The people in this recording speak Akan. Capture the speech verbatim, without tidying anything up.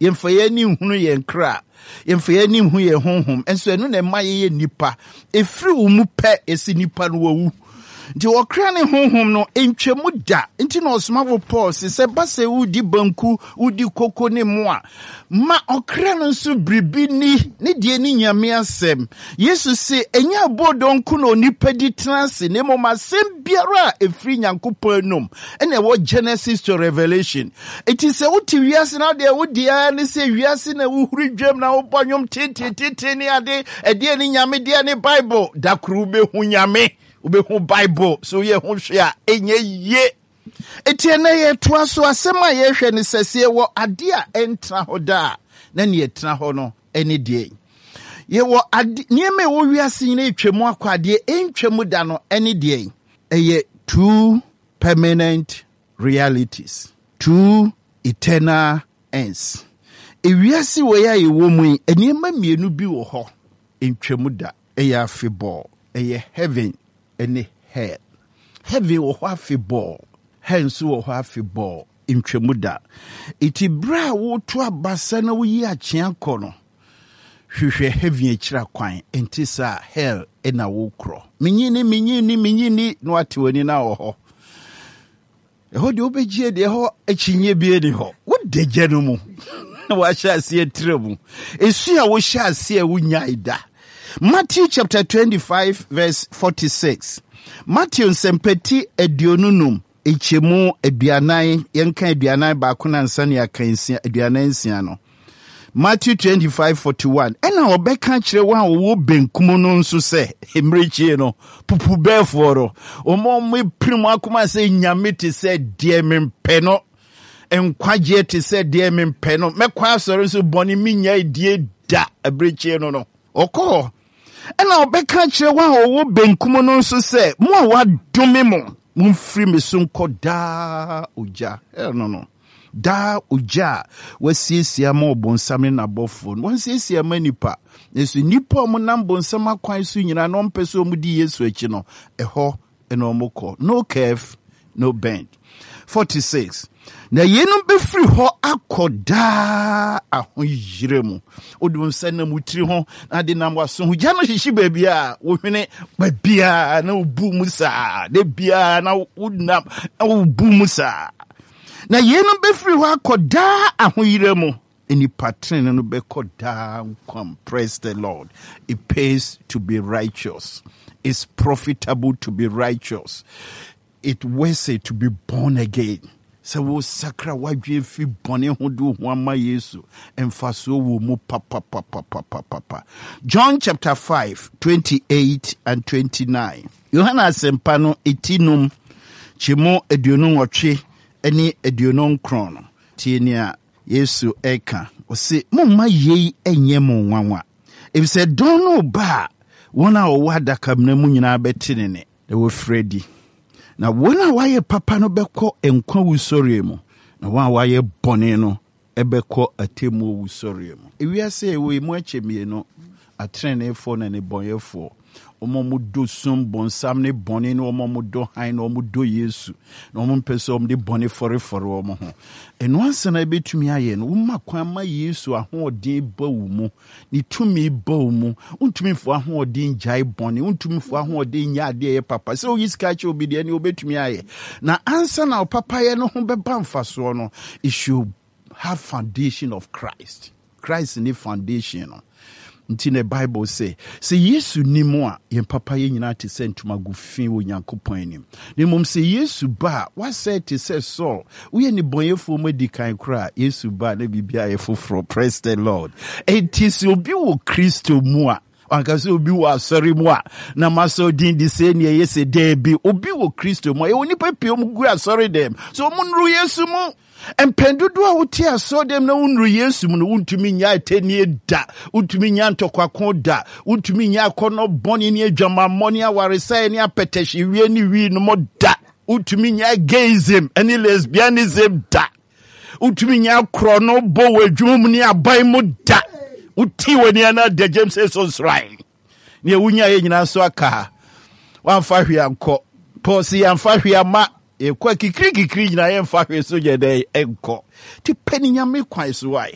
yemfa yeni hunu yen kra yemfa yeni hu ye honhom enso enu na ma ye nipa efiri wo mu pe esi nipa no wu nti okra ne honhom no entwemu da nti no osomafo Paul se base wudi banku wudi koko ne moa ma okra no nso bribi ni ne die ni nyame asem Yesu se enya bodonku no nipa di transe ne mo masem biara efiri nyankopon num ene wo Genesis to Revelation it is a wuti wiase na de wudi a ne se wiase na wuhuri dwam na wo bonyom tete ne ade ede ni nyame de ne Bible dakru be hu nyame ube hu Bible so ye hu hwe a enye ye etiene ye toa so asema ye hwe ne sese wo ade a entra ho da na ne etra ho no ene de ye wo ade nieme wo wiase nyina etwemu akwade entwemu da no ene de eye two permanent realities, two eternal ends. Ewiase wo ya ye wo mu eniema mienu bi wo ho entwemu da eye afeball eye heaven ene hell. Heaven wo ho afeball, hell so wo ho afeball entwemu da. Iti bra wo to abasa na wo yi akye akono. Hwehwe heaven akira kwan entisa hell ena wo kro. Minyini minyini minyini no ate wani na wo ho. Eho de obegie de ho akinye bie ni ho. Wo deje no mu. Wa sha se tremu. Esu a wo sha se wo nyaida. Matthew chapter twenty-five verse forty-six. Matthew sempeti edionunum echemu eduanan yenka eduanan ba ko na nsa ne akansia eduanan nsia no. Matthew twenty-five forty-one. Ena obeka kire wa wo benkum no nso se emrechie no pupu beforo omo me primu akoma se nyame te se die mempe no enkwaje te se die mempe no mekwa asoro so boni minya die da abrechie no no okọ ena obeka kire wa wo benkum no nso se mo wa dome mo mumfiri me so nkoda oja eh no no da uja wasiesia ma obonsam na bofo wasiesia ma nipa yesu nipa om nam bonsam akwan so nyina no mpese om di Yesu achi no eho eno omokọ no curve no bend. forty-six. Na yenum befiri ho akoda ahoyiremu odum sanna mutiri ho na de nam waso ho jano hihyi babia wo hwene babia na obu musa de bia na wudnam na obu musa na yenum befiri ho akoda ahoyiremu eni pattern no bekoda come. Praise the Lord. It pays to be righteous. It's profitable to be righteous. It worth it to be born again. So wo sakra wadwe fi bone ho do ho ama Yesu emfaso wo mu papa papa papa papa. John chapter five twenty-eight and twenty-nine. Yohana sempa no etinum chimo eduonu nwotwe eni eduonu nkron. Tienia Yesu eka o se mumma yei enye mo nwanwa. If say don't know ba wona o wada kamna mu nyina betinene they were Freddy. Na wona waye papa no beko enkwa wusori mu na wa waye bone no ebeko atemu wusori mu ewiase ewe mu achemie no atrenefo na ne bonyefo omomu do sum bonsam ne bone no omomu do han no omomu do Yesu na omomu pese omomu de bone fore fore omo ho eno ansana ebetumi aye no woma kwan ma Yesu ahoodin ba wu mu ni tumi ba wu mu untumi fo ahoodin jai bone untumi fo ahoodin nya ade ye papa se o yiska che obi de ne obetumi aye na ansana o papa ye no ho beba mfaso no it should have foundation of Christ. Christ ni foundation no. Nti the Bible say, say Yesu ni mo a yen papa ye nyina te se ntuma gu fin wo Nyankopon anim. Ne mom say Yesu ba, what said to say so? We ni bonyefo mo di kan kra, Yesu ba na bibia ye foforo. Praise the Lord. It is obi wo Kristo mu a anka se obi wo asori mu a na maso din di se ne ye se de bi obi wo Kristo mu e oni papie mu gu asori dem. So mo nru Yesu mu empendudu a wote aso dem na unru Yesu mu no untumi nya atenie da untumi nya ntokwa da untumi nya akono boni ne adwama moni awaresa ne apeteshi wie ni wi no mo da untumi nya gayism any lesbianism da untumi nya krono bo wadwum ne abai mu da uti wani ana de James says right ne wunya ye nyina so aka wan fa hwe anko posi an fa hwe ama e kwa kikiri kikiri nyina ye mfa hwe so je dey enko ti peni nyame kwan so wai